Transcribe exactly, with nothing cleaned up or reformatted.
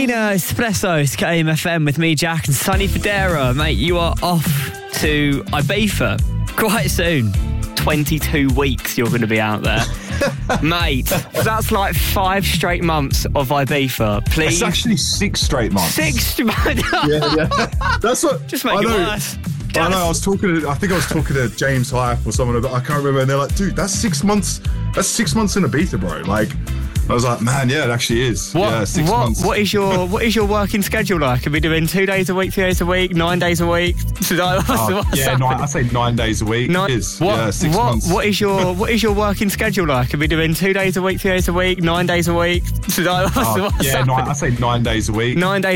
Martina Espresso, it's K M F M with me, Jack, and Sunny Federa. Mate, you are off to Ibiza quite soon. twenty-two weeks you're going to be out there. Mate, that's like five straight months of Ibiza. Please. It's actually six straight months. Six? yeah, yeah. That's what... Just make I it know. worse. I know, I was talking to, I think I was talking to James Hype or someone, I can't remember, and they're like, dude, that's six months, that's six months in Ibiza, bro. Like, I was like, man, yeah, it actually is. What, yeah, six what, months. What is your What is your working schedule like? Are we doing two days a week, three days a week, nine days a week? What's, uh, what's yeah, nine, I say nine days a week. Nine, it is. What, yeah, six what, months. What is your What is your working schedule like? Are we doing two days a week, three days a week, nine days a week? What's, uh, what's yeah, nine, I say nine days a week. Nine days.